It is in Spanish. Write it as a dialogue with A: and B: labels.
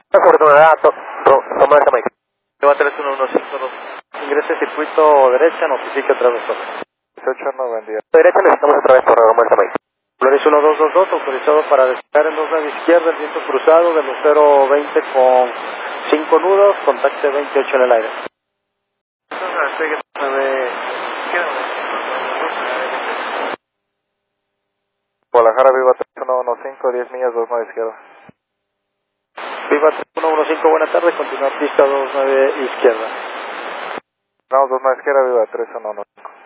A: Oportunidad, toma esta Mike.
B: Va 31152.
C: Ingrese circuito derecha, notifique otra vez todo.
D: 18 buen día.
A: Derecha necesitamos otra vez por toma esta Mike.
C: Flores 1222, autorizado para despegar en 29 izquierda, el viento cruzado de los 020 con 5 nudos, contacte 28 en el aire.
D: Guadalajara, Viva 3115, 10 millas, 29 izquierda.
C: Viva 3115, buenas tardes, continuar pista 29 izquierda.
D: Vamos 29 izquierda, Viva 3115.